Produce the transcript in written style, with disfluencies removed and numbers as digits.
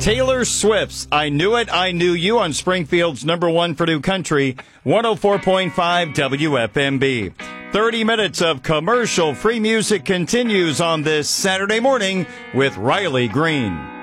Taylor Swift's I Knew It, I Knew You on Springfield's #1 for New Country, 104.5 WFMB. 30 minutes of commercial-free music continues on this Saturday morning with Riley Green.